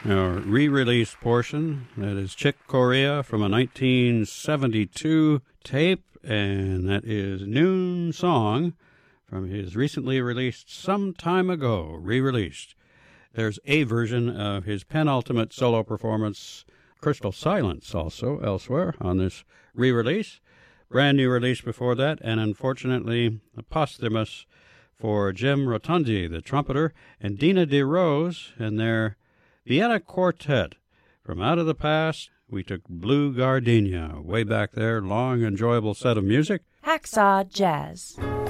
our re-release portion. That is Chick Corea from a 1972 tape, and that is Noon Song from his recently released Some Time Ago, re-released. There's a version of his penultimate solo performance, Crystal Silence, also elsewhere on this re-release. Brand new release before that, and unfortunately a posthumous for Jim Rotundi, the trumpeter, and Dina DeRose and their Vienna Quartet. From Out of the Past, we took Blue Gardenia, way back there, long, enjoyable set of music. Hacksaw Jazz.